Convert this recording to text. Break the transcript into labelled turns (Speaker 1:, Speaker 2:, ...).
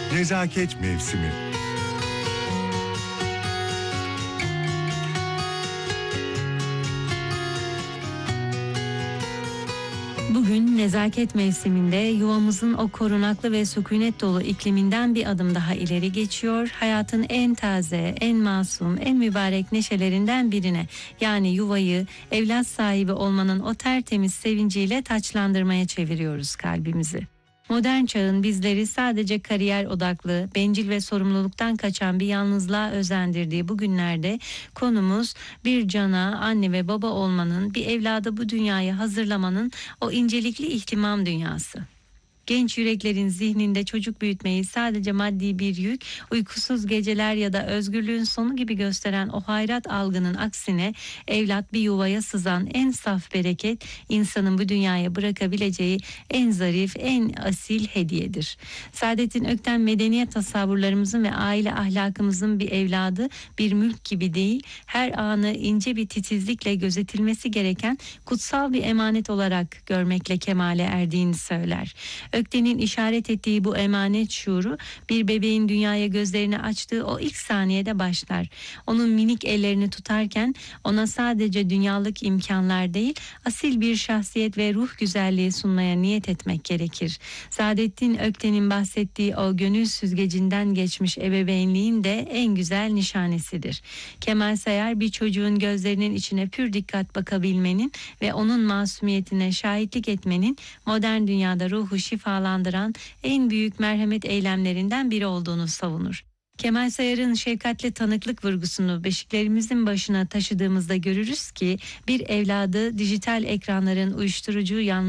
Speaker 1: Nezaket mevsimi.
Speaker 2: Bugün nezaket mevsiminde yuvamızın o korunaklı ve sükunet dolu ikliminden bir adım daha ileri geçiyor. Hayatın en taze, en masum, en mübarek neşelerinden birine, yani yuvayı evlat sahibi olmanın o tertemiz sevinciyle taçlandırmaya çeviriyoruz kalbimizi. Modern çağın bizleri sadece kariyer odaklı, bencil ve sorumluluktan kaçan bir yalnızlığa özendirdiği bu günlerde konumuz bir cana, anne ve baba olmanın, bir evladı bu dünyaya hazırlamanın o incelikli ihtimam dünyası. Genç yüreklerin zihninde çocuk büyütmeyi sadece maddi bir yük, uykusuz geceler ya da özgürlüğün sonu gibi gösteren o hayrat algının aksine evlat bir yuvaya sızan en saf bereket, insanın bu dünyaya bırakabileceği en zarif, en asil hediyedir. Saadettin Ökten medeniyet tasavvurlarımızın ve aile ahlakımızın bir evladı bir mülk gibi değil, her anı ince bir titizlikle gözetilmesi gereken kutsal bir emanet olarak görmekle kemale erdiğini söyler. Ökten'in işaret ettiği bu emanet şuuru bir bebeğin dünyaya gözlerini açtığı o ilk saniyede başlar. Onun minik ellerini tutarken ona sadece dünyalık imkanlar değil, asil bir şahsiyet ve ruh güzelliği sunmaya niyet etmek gerekir. Saadettin Ökten'in bahsettiği o gönül süzgecinden geçmiş ebeveynliğin de en güzel nişanesidir. Kemal Sayar bir çocuğun gözlerinin içine pür dikkat bakabilmenin ve onun masumiyetine şahitlik etmenin modern dünyada ruhu şifalandıran en büyük merhamet eylemlerinden biri olduğunu savunur. Kemal Sayar'ın şefkatle tanıklık vurgusunu beşiklerimizin başına taşıdığımızda görürüz ki bir evladı dijital ekranların uyuşturucu